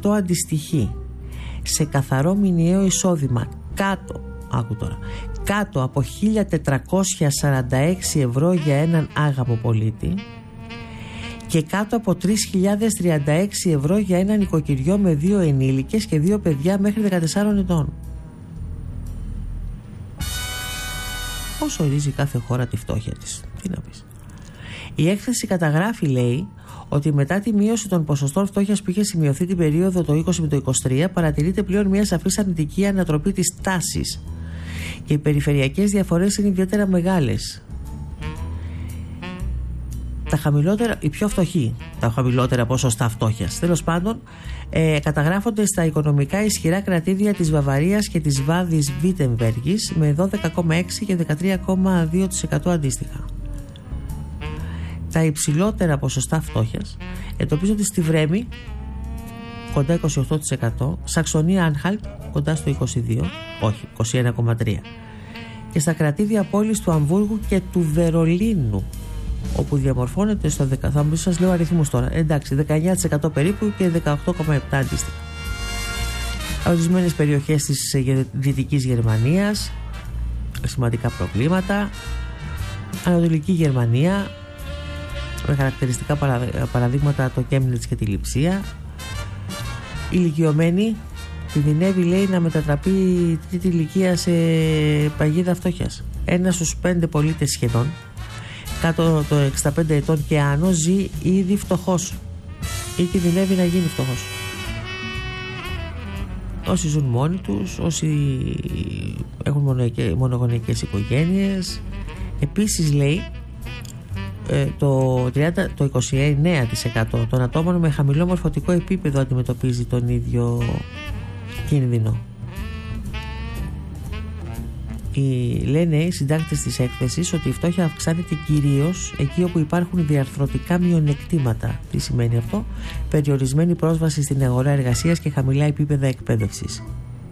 αυτό αντιστοιχεί σε καθαρό μηνιαίο εισόδημα κάτω από 1.446 ευρώ για έναν άγαμο πολίτη και κάτω από 3.036 ευρώ για ένα νοικοκυριό με 2 ενήλικες και 2 παιδιά μέχρι 14 ετών. Πώς ορίζει κάθε χώρα τη φτώχεια της? Τι να πεις? Η έκθεση καταγράφει, λέει, ότι μετά τη μείωση των ποσοστών φτώχειας που είχε σημειωθεί την περίοδο το 20 με το 23, παρατηρείται πλέον μια σαφής αρνητική ανατροπή της τάσης και οι περιφερειακές διαφορές είναι ιδιαίτερα μεγάλες. Οι πιο φτωχοί, τα χαμηλότερα ποσοστά φτώχειας, τέλος πάντων, καταγράφονται στα οικονομικά ισχυρά κρατήδια της Βαβαρίας και της Βάδης Βίτεμβέργης με 12,6% και 13,2% αντίστοιχα. Τα υψηλότερα ποσοστά φτώχειας εντοπίζονται στη Βρέμη, κοντά 28%, Σαξονία Άνχαλτ, κοντά στο 22%, όχι, 21,3%, και στα κρατήδια πόλης του Αμβούργου και του Βερολίνου, όπου διαμορφώνεται στο 10%, θα μου σας λέω αριθμούς τώρα, εντάξει, 19% περίπου και 18,7% αντίστοιχα. Ορισμένες περιοχές της Δυτικής Γερμανίας, σημαντικά προβλήματα. Ανατολική Γερμανία, με χαρακτηριστικά παραδείγματα το Κέμνιτς και τη Λειψία. Ηλικιωμένοι, κινδυνεύει, λέει, να μετατραπεί η τρίτη ηλικία σε παγίδα φτώχειας. 1 στους 5 πολίτες σχεδόν κάτω το 65 ετών και άνω ζει ήδη φτωχός ή κινδυνεύει να γίνει φτωχός. Όσοι ζουν μόνοι τους, όσοι έχουν μονογονεϊκές οικογένειες. Επίσης, λέει, το 29% των ατόμων με χαμηλό μορφωτικό επίπεδο αντιμετωπίζει τον ίδιο κίνδυνο. Λένε οι συντάκτες της έκθεσης ότι η φτώχεια αυξάνεται κυρίως εκεί όπου υπάρχουν διαρθρωτικά μειονεκτήματα. Τι σημαίνει αυτό? Περιορισμένη πρόσβαση στην αγορά εργασίας και χαμηλά επίπεδα εκπαίδευσης.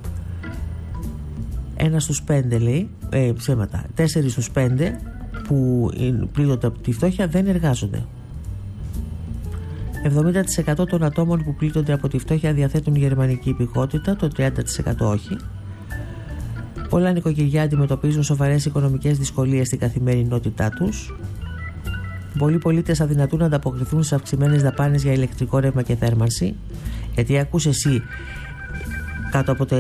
1 στους 5, λέει, ψέματα, 4 στους 5 που πλήττονται από τη φτώχεια δεν εργάζονται. 70% των ατόμων που πλήττονται από τη φτώχεια διαθέτουν γερμανική υπηκότητα, το 30% όχι. Πολλά νοικοκυριά αντιμετωπίζουν σοβαρές οικονομικές δυσκολίες στην καθημερινότητά τους. Πολλοί πολίτες αδυνατούν να ανταποκριθούν στις αυξημένες δαπάνες για ηλεκτρικό ρεύμα και θέρμανση. Γιατί ακούς εσύ κάτω από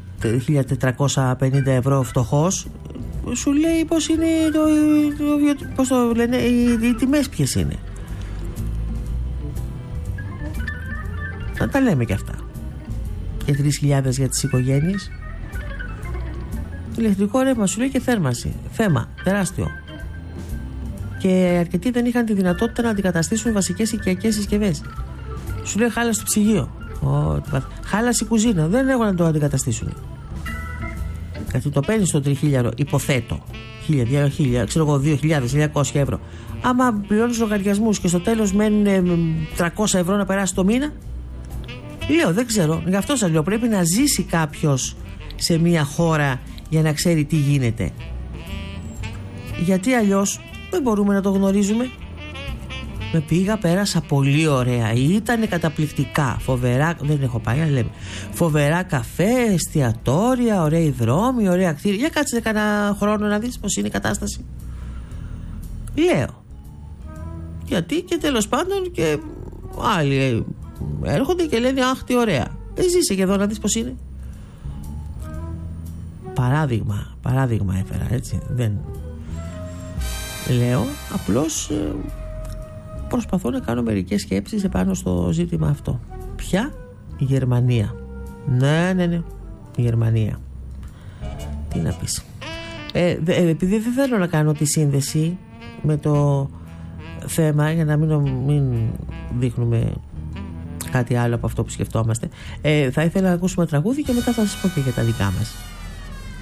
1.450 ευρώ φτωχός, σου λέει πώς είναι πώς το λένε, οι τιμές ποιες είναι. Να τα λέμε και αυτά. Και 3.000 για τις οικογένειες. Ηλεκτρικό ρεύμα, σου λέει, και θέρμανση. Θέμα τεράστιο. Και αρκετοί δεν είχαν τη δυνατότητα να αντικαταστήσουν βασικές οικιακές συσκευές. Σου λέει χάλασε το ψυγείο. Χάλασε η κουζίνα. Δεν έχουν να το αντικαταστήσουν. Γιατί το παίρνει στο 3.000, υποθέτω. 1.000, ξέρω εγώ, 2.900 ευρώ. Άμα πληρώνεις λογαριασμούς και στο τέλος μένουν 300 ευρώ να περάσει το μήνα. Λέω, δεν ξέρω. Γι' αυτό σας λέω, πρέπει να ζήσει κάποιος σε μια χώρα για να ξέρει τι γίνεται. Γιατί αλλιώς δεν μπορούμε να το γνωρίζουμε. Με πήγα, πέρασα πολύ ωραία. Ήταν καταπληκτικά. Φοβερά, δεν έχω πάει, αλλά λέμε. Φοβερά καφέ, εστιατόρια, ωραίοι δρόμοι, ωραία κτίρια. Για κάτσε κανένα χρόνο να δεις πως είναι η κατάσταση. Λέω. Γιατί και τέλος πάντων και άλλοι έρχονται και λένε αχ τι ωραία. Ζήσε και εδώ να δεις πως είναι. Παράδειγμα έφερα, έτσι. Δεν λέω, απλώς προσπαθώ να κάνω μερικές σκέψεις επάνω στο ζήτημα αυτό. Ποια? Η Γερμανία. Ναι, η Γερμανία. Τι να πεις. Επειδή δεν θέλω να κάνω τη σύνδεση με το θέμα, για να μην δείχνουμε κάτι άλλο από αυτό που σκεφτόμαστε, θα ήθελα να ακούσουμε τραγούδι και μετά θα σας πω και για τα δικά μας.